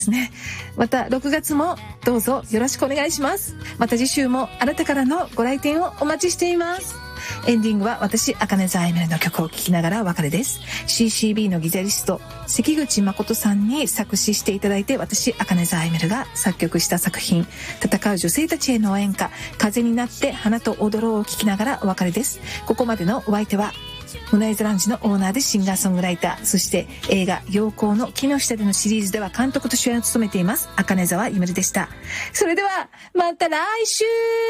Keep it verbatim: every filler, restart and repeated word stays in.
ですね。またろくがつもどうぞよろしくお願いします。また次週もあなたからのご来店をお待ちしています。エンディングは私、茜沢エメルの曲を聴きながらお別れです。シーシービー のギタリスト、関口誠さんに作詞していただいて、私、茜沢エメルが作曲した作品、戦う女性たちへの応援歌、風になって花と踊ろうを聴きながらお別れです。ここまでのお相手は、モナイズランジのオーナーでシンガーソングライター、そして映画陽光の木の下でのシリーズでは監督と主演を務めています、茜沢エメルでした。それでは、また来週。